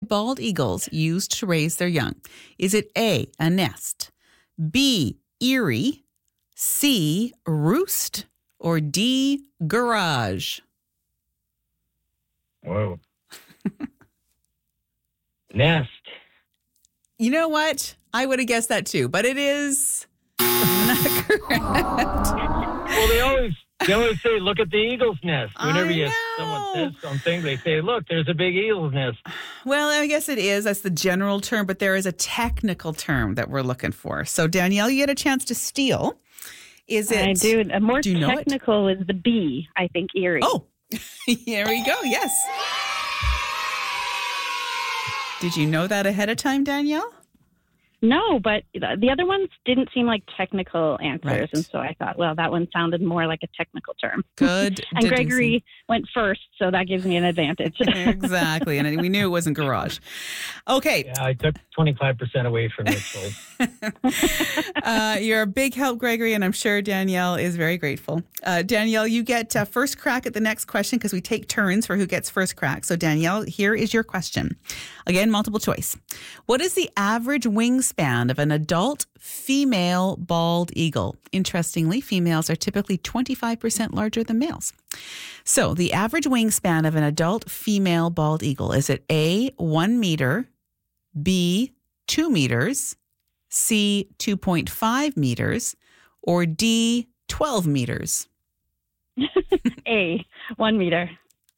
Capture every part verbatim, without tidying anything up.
bald eagles used to raise their young? Is it A, a nest, B, eyrie, C, roost, or D, garage? Whoa. Nest. You know what? I would have guessed that too, but it is not correct. Well, they always they always say, look at the eagle's nest. Whenever I you, know. someone says something, they say, look, there's a big eagle's nest. Well, I guess it is. That's the general term, but there is a technical term that we're looking for. So, Danielle, you get a chance to steal. Is it? I do. A more do you know technical is the B, I think, eyrie. Oh, here we go. Yes. Did you know that ahead of time, Danielle? No, but the other ones didn't seem like technical answers. Right. And so I thought, well, that one sounded more like a technical term. Good. And Gregory went first, so that gives me an advantage. Exactly. And we knew it wasn't garage. Okay. Yeah, I took twenty-five percent away from your choice. uh, you're a big help, Gregory, and I'm sure Danielle is very grateful. Uh, Danielle, you get uh, first crack at the next question because we take turns for who gets first crack. So, Danielle, here is your question. Again, multiple choice. What is the average wingspan of an adult female bald eagle? Interestingly, females are typically twenty-five percent larger than males. So, the average wingspan of an adult female bald eagle, is it A, one meter, B, two meters, C, two point five meters, or D, twelve meters? A, one meter.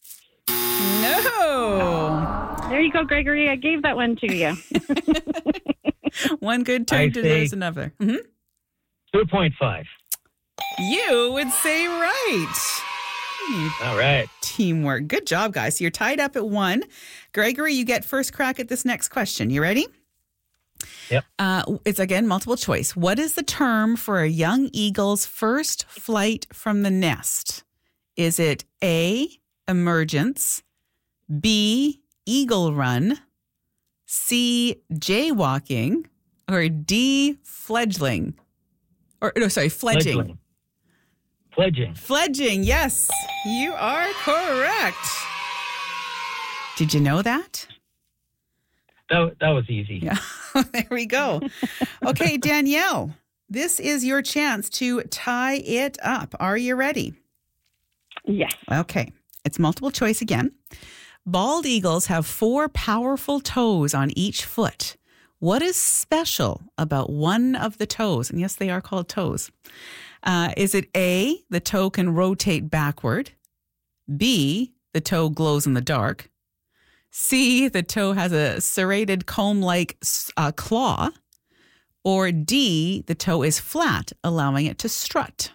No. There you go, Gregory. I gave that one to you. One good turn I deserves say- another. Mm-hmm. two point five. You would say right. All right. Teamwork. Good job, guys. So you're tied up at one. Gregory, you get first crack at this next question. You ready? Yep. Uh, it's again multiple choice. What is the term for a young eagle's first flight from the nest? Is it A, emergence, B, eagle run, C, jaywalking, or D, fledgling? Or no, sorry, fledging. Fledgling. Fledging. Fledging, yes, you are correct. Did you know that? That, that was easy. Yeah, there we go. Okay, Danielle, this is your chance to tie it up. Are you ready? Yes. Okay, it's multiple choice again. Bald eagles have four powerful toes on each foot. What is special about one of the toes? And yes, they are called toes. Uh, is it A, the toe can rotate backward? B, the toe glows in the dark? C, the toe has a serrated comb-like uh, claw? Or D, the toe is flat, allowing it to strut?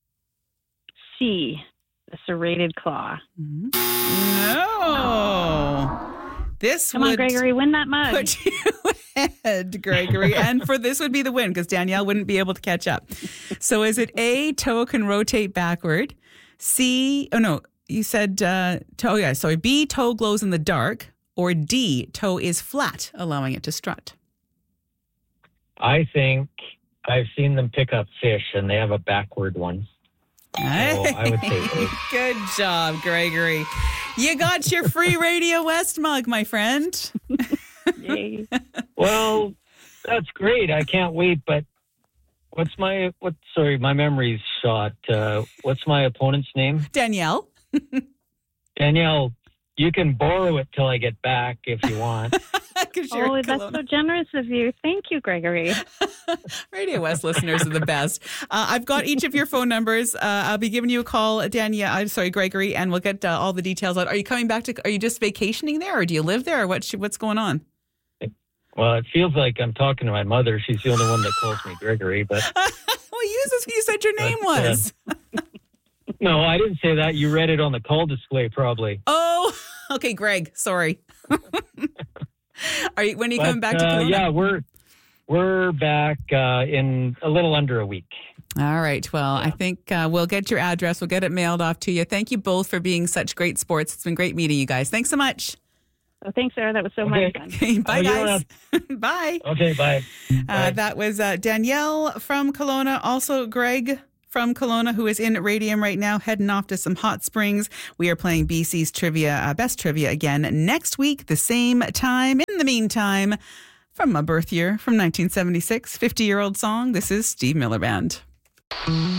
C, the serrated claw. No. This Come would on, Gregory, win that mug. put you ahead, Gregory. And for this would be the win because Danielle wouldn't be able to catch up. So is it A, toe can rotate backward? C, oh no, you said uh, toe, yeah, sorry. B, toe glows in the dark. Or D, toe is flat, allowing it to strut. I think I've seen them pick up fish and they have a backward one. So I would say A. Good job, Gregory. You got your free Radio West mug, my friend. Yay. Well, that's great. I can't wait. But what's my what? Sorry, my memory's shot. Uh, what's my opponent's name? Danielle. Danielle. You can borrow it till I get back if you want. Oh, that's so generous of you. Thank you, Gregory. Radio West listeners are the best. Uh, I've got each of your phone numbers. Uh, I'll be giving you a call, Danielle. I'm sorry, Gregory, and we'll get uh, all the details out. Are you coming back to? Are you just vacationing there, or do you live there, or what? What's going on? Well, it feels like I'm talking to my mother. She's the only one that calls me Gregory. But well, you, you said your name but, uh, was. No, I didn't say that. You read it on the call display, probably. Oh, okay, Greg. Sorry. Are you? When are you But, coming back to uh, Kelowna? Yeah, we're we're back uh, in a little under a week. All right. Well, yeah. I think uh, we'll get your address. We'll get it mailed off to you. Thank you both for being such great sports. It's been great meeting you guys. Thanks so much. Well, thanks, Sarah. That was so Okay. much fun. Okay, bye, Oh, guys. yeah. Bye. Okay, bye. Uh, Bye. that was uh, Danielle from Kelowna. Also, Greg from Kelowna, who is in Radium right now, heading off to some hot springs. We are playing B C's trivia, uh, best trivia again next week, the same time. In the meantime, from my birth year, from nineteen seventy-six, fifty-year-old song, this is Steve Miller Band.